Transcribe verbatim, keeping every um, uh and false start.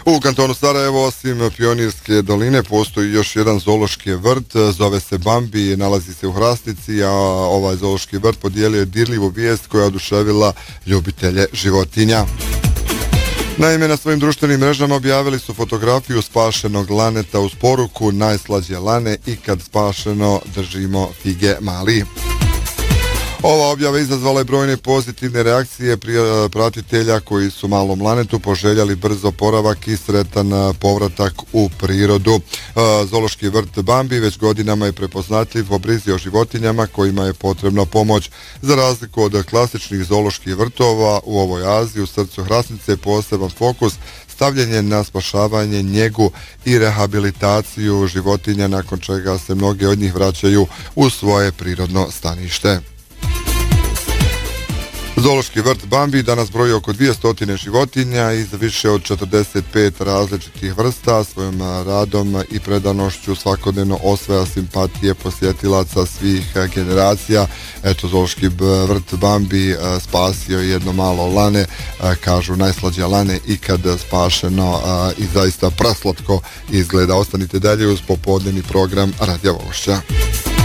U kantonu Sarajevo, osim Pionirske doline, postoji još jedan zoološki vrt, zove se Bambi, nalazi se u Hrastnici, a ovaj zoološki vrt podijelio je dirljivu vijest koja je oduševila ljubitelje životinja. Naime, na svojim društvenim mrežama objavili su fotografiju spašenog laneta uz poruku najslađe lane i kad spašeno držimo fige mali. Ova objava izazvala je brojne pozitivne reakcije pratitelja koji su malom lanetu poželjali brzo oporavak i sretan povratak u prirodu. Zoološki vrt Bambi već godinama je prepoznatljiv po brizi o životinjama kojima je potrebna pomoć. Za razliku od klasičnih zooloških vrtova, u ovoj Aziji, u srcu Hrastnice, je poseban fokus stavljen je na spašavanje, njegu i rehabilitaciju životinja, nakon čega se mnoge od njih vraćaju u svoje prirodno stanište. Zoološki vrt Bambi danas broji oko dvjesto životinja iz više od četrdeset pet različitih vrsta. Svojom radom i predanošću svakodnevno osvaja simpatije posjetilaca svih generacija. Eto, zoološki vrt Bambi spasio jedno malo lane, kažu najslađe lane ikad spašeno, i zaista praslatko izgleda. Ostanite dalje uz popodnevni program Radija Vogošća.